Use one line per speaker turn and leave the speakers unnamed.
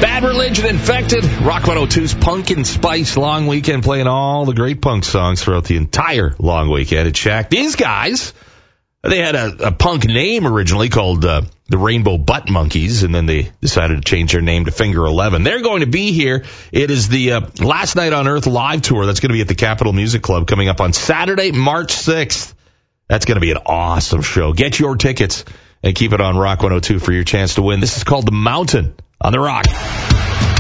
Bad Religion, Infected, Rock 102's Pumpkin Spice Long Weekend, playing all the great punk songs throughout the entire long weekend at Shack. These guys, they had a punk name originally called the Rainbow Butt Monkeys, and then they decided to change their name to Finger 11. They're going to be here. It is the Last Night on Earth live tour that's going to be at the Capitol Music Club coming up on Saturday, March 6th. That's going to be an awesome show. Get your tickets and keep it on Rock 102 for your chance to win. This is called The Mountain on The Rock.